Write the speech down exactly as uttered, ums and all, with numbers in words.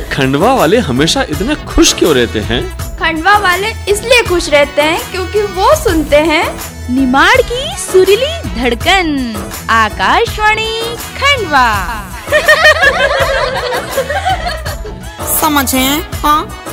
खंडवा वाले हमेशा इतने खुश क्यों रहते हैं? खंडवा वाले इसलिए खुश रहते हैं क्योंकि वो सुनते हैं निमाड़ की सुरीली धड़कन, आकाशवाणी खंडवा। समझे? हाँ।